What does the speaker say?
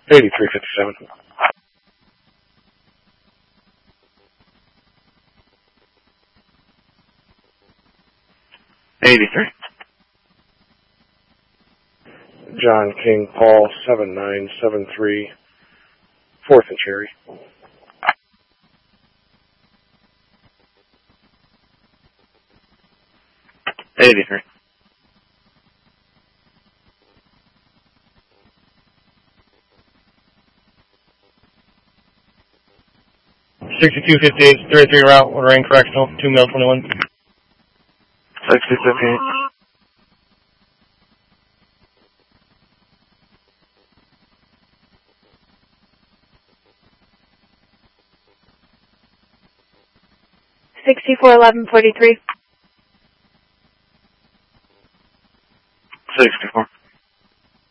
8357. 83. John King Paul 7973, 4th and Cherry. 83. 6258, 33 route, Lorraine Correctional, 2 mil 21. 6258. 641143.